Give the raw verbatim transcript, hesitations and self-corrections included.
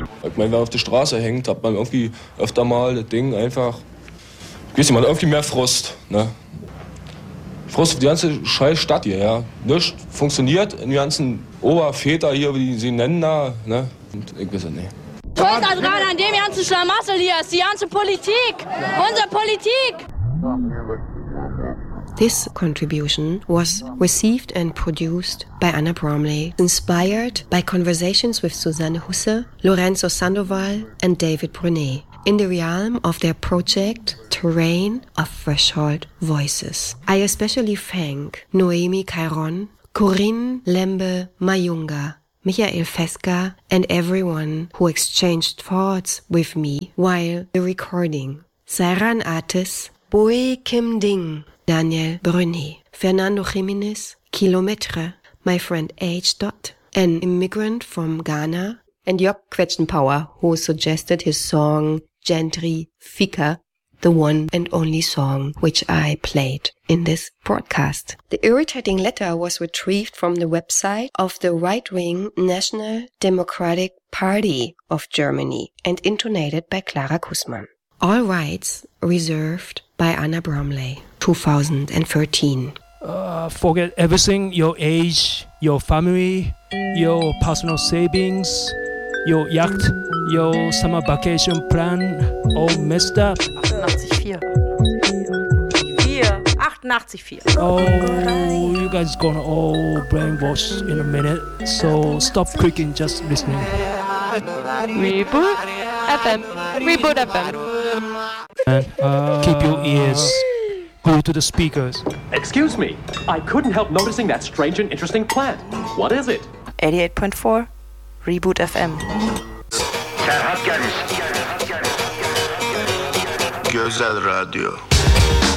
Ich meine, wer auf der Straße hängt, hat man irgendwie öfter mal das Ding einfach, ich weiß nicht, man hat irgendwie mehr Frust, ne? Frust auf die ganze scheiß Stadt hier, ja. Nichts funktioniert, die ganzen Oberväter hier, wie die sie nennen da, ne? Und ich weiß es nicht. Schuld daran, an dem ganzen Schlamassel hier ist die ganze Politik, unsere Politik. This contribution was received and produced by Anna Bromley, inspired by conversations with Susanne Husse, Lorenzo Sandoval and David Brunet, in the realm of their project Terrain of Threshold Voices. I especially thank Noemi Cairon, Corinne Lembe Mayunga, Michael Feska and everyone who exchanged thoughts with me while the recording. Sairan Artis, Boe Kim Ding, Daniel Brunet, Fernando Jimenez, Kilometre, my friend H. Dot, an immigrant from Ghana, and Job Quetschenpower, who suggested his song Gentry Fika, the one and only song which I played in this broadcast. The irritating letter was retrieved from the website of the right-wing National Democratic Party of Germany and intonated by Clara Kussmann. All rights reserved by Anna Bromley, two thousand thirteen. Uh, forget everything, your age, your family, your personal savings, your yacht, your summer vacation plan, all messed up. achtundachtzig Komma vier. Oh, you guys gonna all brainwash in a minute, so stop clicking, just listening. Reboot F M. Reboot F M. And uh, keep your ears glued to the speakers. Excuse me, I couldn't help noticing that strange and interesting plant. What is it? eighty-eight point four Reboot F M. Güzel Radyo.